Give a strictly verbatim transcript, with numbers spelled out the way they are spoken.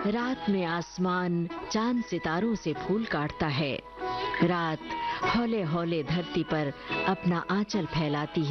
रात में आसमान चांद सितारों से फूल काटता है। रात हौले हौले धरती पर अपना आंचल फैलाती है।